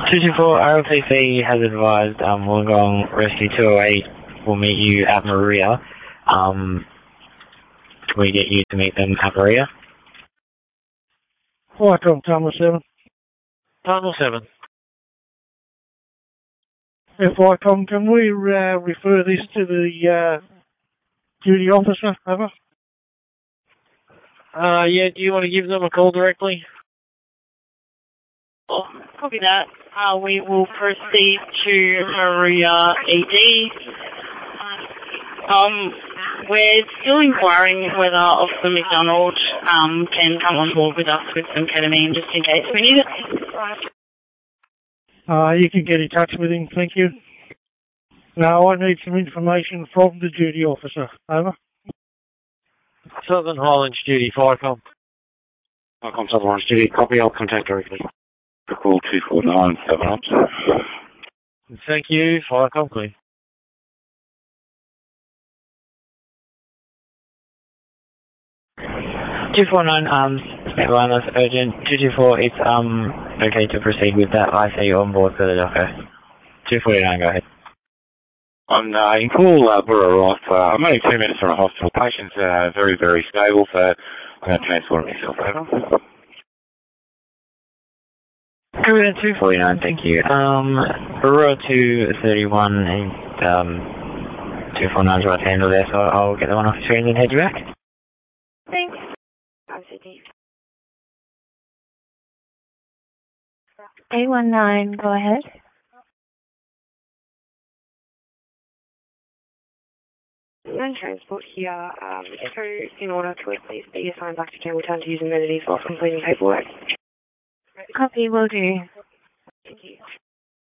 224 RLTC has advised Wollongong Rescue 208 will meet you at Maria. We get you to meet them at Maria. Viacom, Tunnel 7. Tunnel 7. Yeah, Viacom, can we refer this to the duty officer, over? Yeah, do you want to give them a call directly? Oh, copy that. We will proceed to Maria ED. We're still inquiring whether Officer McDonald can come on board with us with some ketamine just in case we need it. You can get in touch with him, thank you. No, I need some information from the duty officer, over. Southern Highlands Duty, Viacom. Viacom, Southern Highlands Duty, copy, I'll contact directly. Call 249, 7 up. Thank you, Viacom, clear. 249, everyone, that's urgent. 224, it's okay to proceed with that. I see you on board for the docker. 249, go ahead. I'm in call, Burra Ross. I'm only 2 minutes from a hospital. Patient's very, very stable, so I'm going to transport myself over. Everyone, 249, thank you. Burra 231 and 249's right handle there, so I'll get the one off the screen and head you back. Thanks. Sydney. 819, go ahead. Transport here. So, in order to at least be assigned back to general town to use amenities while completing paperwork. Copy, will do. Thank you.